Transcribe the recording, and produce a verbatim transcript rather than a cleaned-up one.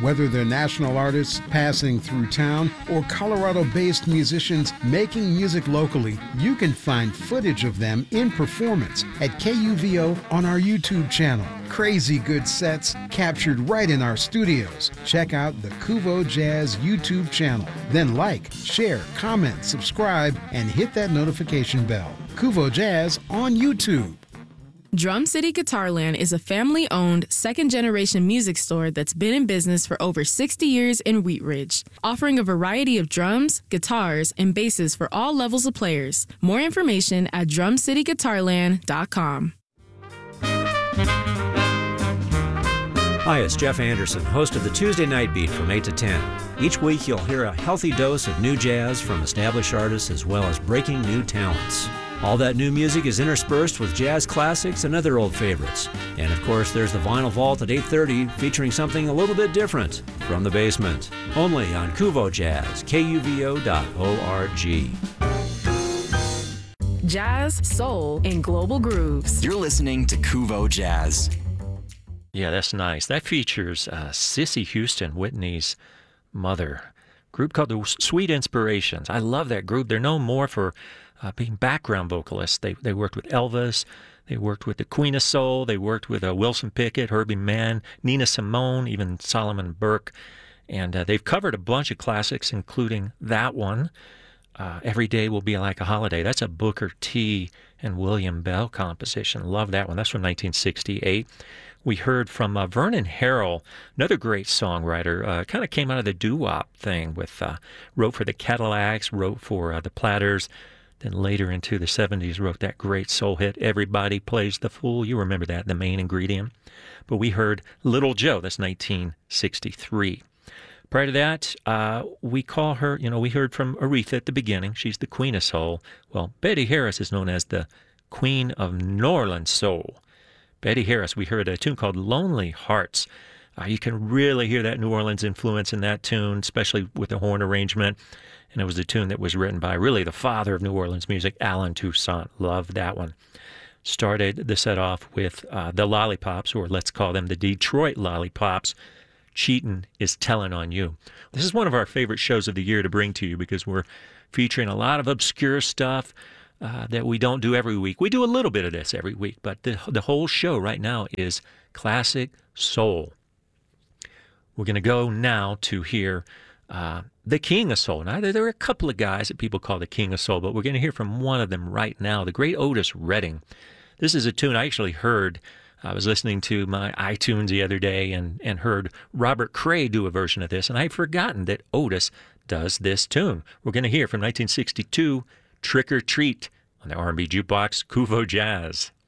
Whether they're national artists passing through town or Colorado-based musicians making music locally, you can find footage of them in performance at K U V O on our YouTube channel. Crazy good sets captured right in our studios. Check out the Kuvo Jazz YouTube channel. Then like, share, comment, subscribe, and hit that notification bell. Kuvo Jazz on YouTube. Drum City Guitarland is a family-owned, second-generation music store that's been in business for over sixty years in Wheat Ridge, offering a variety of drums, guitars, and basses for all levels of players. More information at drum city guitarland dot com. Hi, it's Jeff Anderson, host of the Tuesday Night Beat from eight to ten. Each week you'll hear a healthy dose of new jazz from established artists as well as breaking new talents. All that new music is interspersed with jazz classics and other old favorites. And of course, there's the Vinyl Vault at eight thirty featuring something a little bit different from the basement. Only on Kuvo Jazz, K U V O dot org. Jazz, soul, and global grooves. You're listening to Kuvo Jazz. Yeah, that's nice. That features uh, Cissy Houston, Whitney's mother. Group called the Sweet Inspirations. I love that group. They're known more for uh, being background vocalists. They they worked with Elvis. They worked with the Queen of Soul. They worked with uh, Wilson Pickett, Herbie Mann, Nina Simone, even Solomon Burke. And uh, they've covered a bunch of classics, including that one, uh, Every Day Will Be Like a Holiday. That's a Booker T. and William Bell composition. Love that one. That's from nineteen sixty-eight. We heard from uh, Vernon Harrell, another great songwriter. Uh, kind of came out of the doo-wop thing with, uh, wrote for the Cadillacs, wrote for uh, the Platters, then later into the seventies wrote that great soul hit, Everybody Plays the Fool. You remember that, The Main Ingredient. But we heard Little Joe, that's nineteen sixty-three. Prior to that, uh, we call her, you know, we heard from Aretha at the beginning. She's the Queen of Soul. Well, Betty Harris is known as the Queen of New Orleans Soul. Betty Harris, we heard a tune called Lonely Hearts. Uh, you can really hear that New Orleans influence in that tune, especially with the horn arrangement. And it was a tune that was written by really the father of New Orleans music, Allen Toussaint. Love that one. Started the set off with uh, the Lollipops, or let's call them the Detroit Lollipops. Cheatin' is Tellin' on You. This is one of our favorite shows of the year to bring to you because we're featuring a lot of obscure stuff uh, that we don't do every week. We do a little bit of this every week, but the, the whole show right now is classic soul. We're going to go now to hear uh, the King of Soul. Now, there are a couple of guys that people call the King of Soul, but we're going to hear from one of them right now, the great Otis Redding. This is a tune I actually heard. I was listening to my iTunes the other day and, and heard Robert Cray do a version of this, and I'd forgotten that Otis does this tune. We're going to hear from nineteen sixty-two, Trick or Treat, on the R and B Jukebox, Kuvo Jazz.